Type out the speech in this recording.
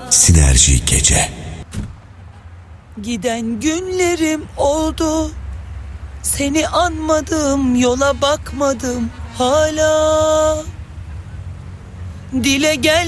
Sinerji Gece. Giden günlerim oldu, seni anmadım, yola bakmadım hala. Dile gel